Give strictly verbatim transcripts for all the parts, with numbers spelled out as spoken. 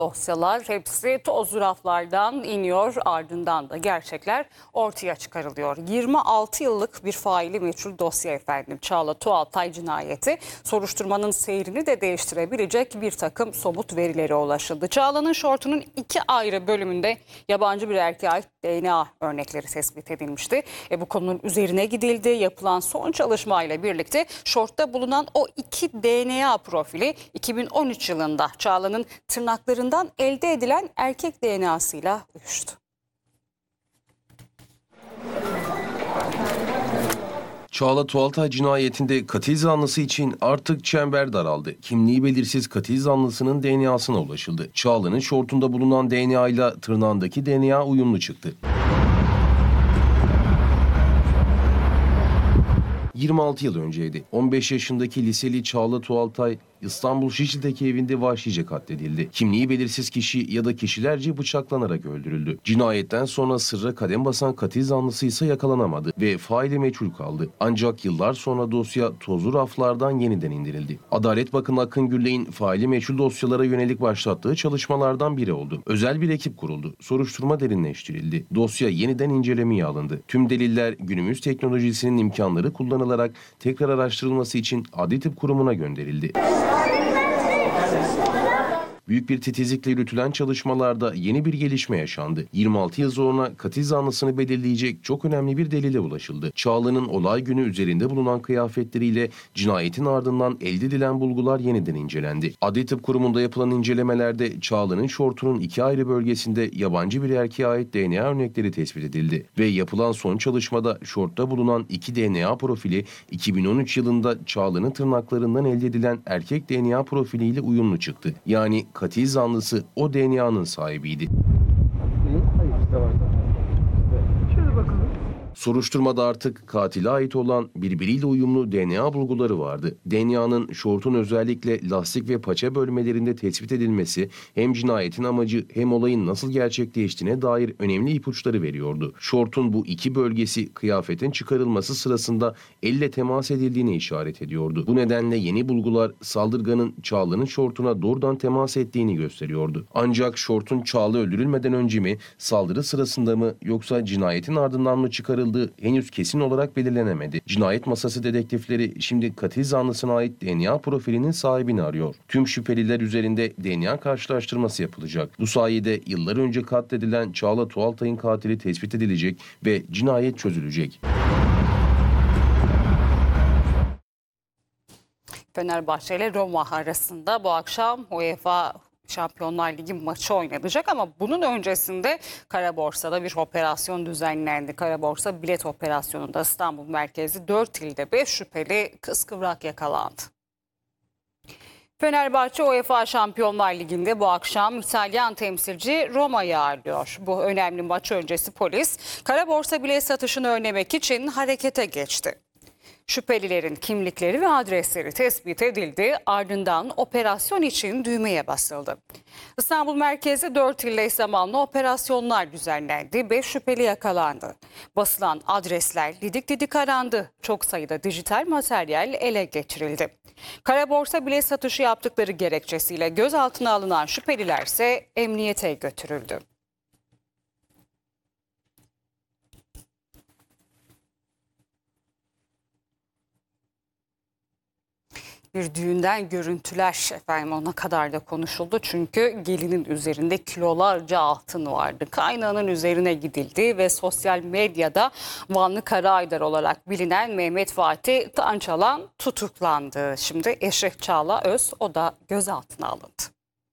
Dosyalar hepsi toz raflardan iniyor, ardından da gerçekler ortaya çıkarılıyor. yirmi altı yıllık bir faili meçhul dosya efendim. Çağla Tuğaltay cinayeti, soruşturmanın seyrini de değiştirebilecek bir takım somut verilere ulaşıldı. Çağla'nın şortunun iki ayrı bölümünde yabancı bir erkeğe ait D N A örnekleri tespit edilmişti. E bu konunun üzerine gidildi. Yapılan son çalışmayla birlikte şortta bulunan o iki D N A profili iki bin on üç yılında Çağla'nın tırnaklarından elde edilen erkek D N A'sıyla uyuştu. Çağla Tuğaltay cinayetinde katil zanlısı için artık çember daraldı. Kimliği belirsiz katil zanlısının D N A'sına ulaşıldı. Çağla'nın şortunda bulunan D N A ile tırnağındaki D N A uyumlu çıktı. yirmi altı yıl önceydi. on beş yaşındaki liseli Çağla Tuğaltay İstanbul Şişli'deki evinde vahşice katledildi. Kimliği belirsiz kişi ya da kişilerce bıçaklanarak öldürüldü. Cinayetten sonra sırra kadem basan katil zanlısı ise yakalanamadı ve faili meçhul kaldı. Ancak yıllar sonra dosya tozlu raflardan yeniden indirildi. Adalet Bakanı Akın Gürley'in faili meçhul dosyalara yönelik başlattığı çalışmalardan biri oldu. Özel bir ekip kuruldu. Soruşturma derinleştirildi. Dosya yeniden incelemeye alındı. Tüm deliller günümüz teknolojisinin imkanları kullanılarak tekrar araştırılması için Adli Tıp Kurumu'na gönderildi. Büyük bir titizlikle yürütülen çalışmalarda yeni bir gelişme yaşandı. yirmi altı yıl sonra katil zanlısını belirleyecek çok önemli bir delile ulaşıldı. Çağla'nın olay günü üzerinde bulunan kıyafetleriyle cinayetin ardından elde edilen bulgular yeniden incelendi. Adli Tıp Kurumu'nda yapılan incelemelerde Çağla'nın şortunun iki ayrı bölgesinde yabancı bir erkeğe ait D N A örnekleri tespit edildi. Ve yapılan son çalışmada şortta bulunan iki D N A profili iki bin on üç yılında Çağla'nın tırnaklarından elde edilen erkek D N A profiliyle uyumlu çıktı. Yani katil zanlısı o D N A'nın sahibiydi. Soruşturmada artık katile ait olan birbiriyle uyumlu D N A bulguları vardı. D N A'nın şortun özellikle lastik ve paça bölmelerinde tespit edilmesi hem cinayetin amacı hem olayın nasıl gerçekleştiğine dair önemli ipuçları veriyordu. Şortun bu iki bölgesi kıyafetin çıkarılması sırasında elle temas edildiğine işaret ediyordu. Bu nedenle yeni bulgular saldırganın Çağla'nın şortuna doğrudan temas ettiğini gösteriyordu. Ancak şortun Çağla öldürülmeden önce mi, saldırı sırasında mı yoksa cinayetin ardından mı çıkarıldığı henüz kesin olarak belirlenemedi. Cinayet masası dedektifleri şimdi katil zanlısına ait D N A profilinin sahibini arıyor. Tüm şüpheliler üzerinde D N A karşılaştırması yapılacak. Bu sayede yıllar önce katledilen Çağla Tuğaltay'ın katili tespit edilecek ve cinayet çözülecek. Fenerbahçe ile Roma arasında bu akşam UEFA Şampiyonlar Ligi maçı oynanacak ama bunun öncesinde Kara Borsa'da bir operasyon düzenlendi. Kara Borsa bilet operasyonunda İstanbul merkezli dört ilde beş şüpheli kıskıvrak yakalandı. Fenerbahçe UEFA Şampiyonlar Ligi'nde bu akşam İtalyan temsilci Roma'yı ağırlıyor. Bu önemli maç öncesi polis Kara Borsa bilet satışını önlemek için harekete geçti. Şüphelilerin kimlikleri ve adresleri tespit edildi, ardından operasyon için düğmeye basıldı. İstanbul merkezde dört ilde eş zamanlı operasyonlar düzenlendi, beş şüpheli yakalandı. Basılan adresler didik didik arandı, çok sayıda dijital materyal ele geçirildi. Kara borsa bilet satışı yaptıkları gerekçesiyle gözaltına alınan şüpheliler ise emniyete götürüldü. Bir düğünden görüntüler efendim ona kadar da konuşuldu. Çünkü gelinin üzerinde kilolarca altın vardı. Kaynağının üzerine gidildi ve sosyal medyada Vanlı Karaaydar olarak bilinen Mehmet Fatih Tançalan tutuklandı. Şimdi eşi Çağla Öz o da gözaltına alındı.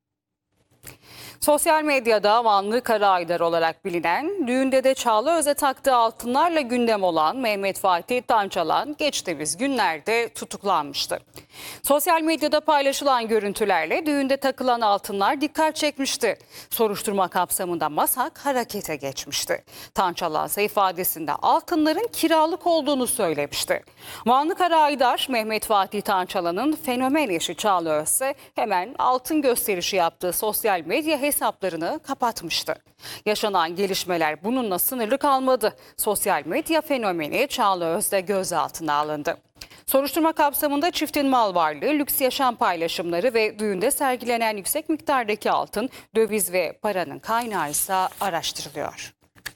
Sosyal medyada Vanlı Karaaydar olarak bilinen, düğünde de Çağla Öz'e taktığı altınlarla gündem olan Mehmet Fatih Tançalan geçtiğimiz günlerde tutuklanmıştı. Sosyal medyada paylaşılan görüntülerle düğünde takılan altınlar dikkat çekmişti. Soruşturma kapsamında MASAK harekete geçmişti. Tançalan ise ifadesinde altınların kiralık olduğunu söylemişti. Vanlı Karaaydar, Mehmet Fatih Tançalan'ın fenomen eşi Çağla Öz ise hemen altın gösterişi yaptığı sosyal medya hesaplarını kapatmıştı. Yaşanan gelişmeler bununla sınırlı kalmadı. Sosyal medya fenomeni Çağla Öz de gözaltına alındı. Soruşturma kapsamında çiftin mal varlığı, lüks yaşam paylaşımları ve düğünde sergilenen yüksek miktardaki altın, döviz ve paranın kaynağı ise araştırılıyor.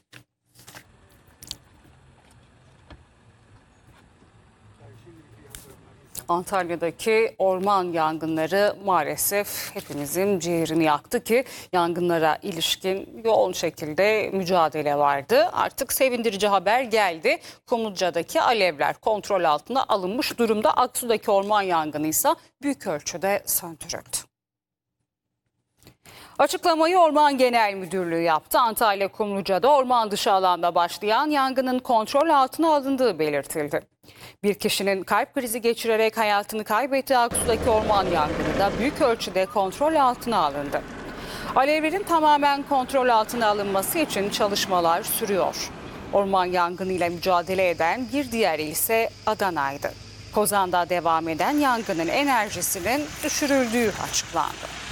Antalya'daki orman yangınları maalesef hepimizin ciğerini yaktı ki yangınlara ilişkin yoğun şekilde mücadele vardı. Artık sevindirici haber geldi. Kumluca'daki alevler kontrol altına alınmış durumda. Aksu'daki orman yangını ise büyük ölçüde söndürüldü. Açıklamayı Orman Genel Müdürlüğü yaptı. Antalya Kumluca'da orman dışı alanda başlayan yangının kontrol altına alındığı belirtildi. Bir kişinin kalp krizi geçirerek hayatını kaybettiği Aksu'daki orman yangını da büyük ölçüde kontrol altına alındı. Alevlerin tamamen kontrol altına alınması için çalışmalar sürüyor. Orman yangınıyla mücadele eden bir diğer il ise Adana'ydı. Kozan'da devam eden yangının enerjisinin düşürüldüğü açıklandı.